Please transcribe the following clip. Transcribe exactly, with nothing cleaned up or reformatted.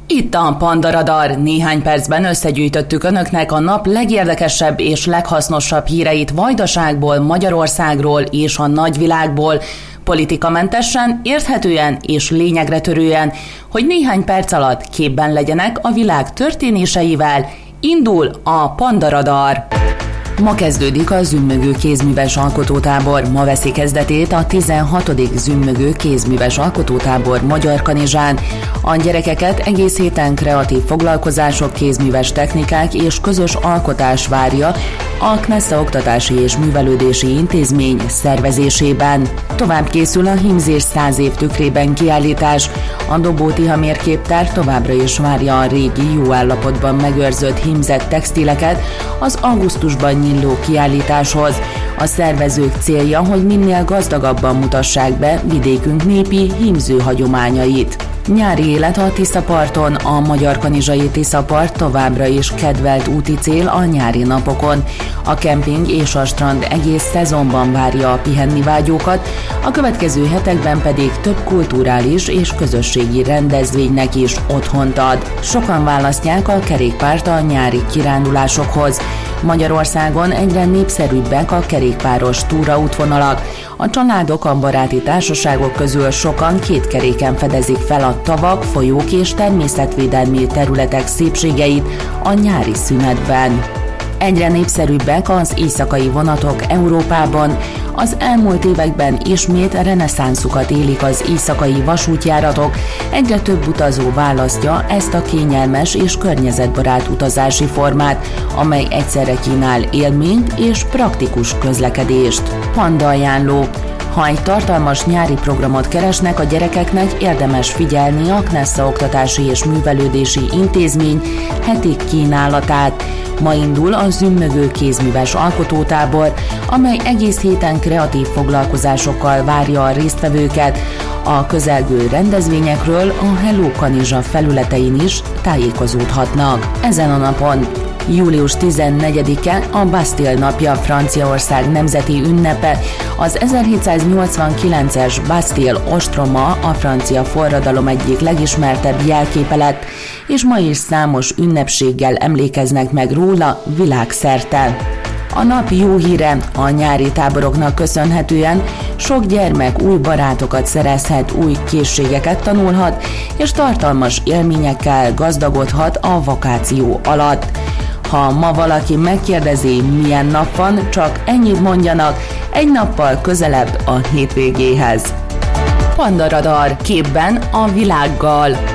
Itt a Panda Radar. Néhány percben összegyűjtöttük önöknek a nap legérdekesebb és leghasznosabb híreit Vajdaságból, Magyarországról és a nagyvilágból, politikamentesen, érthetően és lényegre törően, hogy néhány perc alatt képben legyenek a világ történéseivel. Indul a Panda Radar. Ma kezdődik a Zümmögő kézműves alkotótábor. Ma veszi kezdetét a tizenhatodik Zümmögő kézműves alkotótábor Magyarkanizsán. A gyerekeket egész héten kreatív foglalkozások, kézműves technikák és közös alkotás várja a Knesza Oktatási és Művelődési Intézmény szervezésében. Tovább készül a hímzés száz év tükrében kiállítás. A Dobó Tiha mérképtár továbbra is várja a régi, jó állapotban megőrzött hímzett textileket az augusztusban nyíló kiállításhoz. A szervezők célja, hogy minél gazdagabban mutassák be vidékünk népi hímző hagyományait. Nyári élet a Tiszaparton. A magyarkanizsai Tiszapart továbbra is kedvelt úti cél a nyári napokon. A kemping és a strand egész szezonban várja a pihenni vágyókat, a következő hetekben pedig több kulturális és közösségi rendezvénynek is otthont ad. Sokan választják a kerékpárt a nyári kirándulásokhoz. Magyarországon egyre népszerűbbek a kerékpáros túraútvonalak. A családok, a baráti társaságok közül sokan két keréken fedezik fel a tavak, folyók és természetvédelmi területek szépségeit a nyári szünetben. Egyre népszerűbbek az éjszakai vonatok Európában. Az elmúlt években ismét reneszánszukat élik az éjszakai vasútjáratok. Egyre több utazó választja ezt a kényelmes és környezetbarát utazási formát, amely egyszerre kínál élményt és praktikus közlekedést. Panda ajánló. Ha egy tartalmas nyári programot keresnek, a gyerekeknek érdemes figyelni a Knesza Oktatási és Művelődési Intézmény heti kínálatát. Ma indul a Zümmögő kézműves alkotótábor, amely egész héten kreatív foglalkozásokkal várja a résztvevőket. A közelgő rendezvényekről a Hello Kanizsa felületein is tájékozódhatnak. Ezen a napon, július tizennegyedike a Bastille napja, Franciaország nemzeti ünnepe. Az ezerhétszáznyolcvankilences Bastille ostroma a francia forradalom egyik legismertebb jelképe lett, és ma is számos ünnepséggel emlékeznek meg róla világszerte. A nap jó híre: a nyári táboroknak köszönhetően sok gyermek új barátokat szerezhet, új készségeket tanulhat, és tartalmas élményekkel gazdagodhat a vakáció alatt. Ha ma valaki megkérdezi, milyen nap van, csak ennyit mondjanak: egy nappal közelebb a hétvégéhez. Panda Radar, képben a világgal.